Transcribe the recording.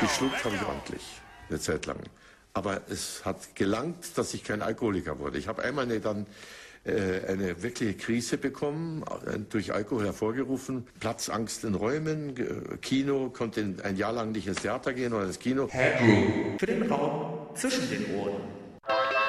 Geschluckt habe ich ordentlich, eine Zeit lang. Aber es hat gelangt, dass ich kein Alkoholiker wurde. Ich habe einmal eine wirkliche Krise bekommen, durch Alkohol hervorgerufen. Platzangst in Räumen, Kino, konnte ein Jahr lang nicht ins Theater gehen oder ins Kino. Headroom für den Raum zwischen den Ohren.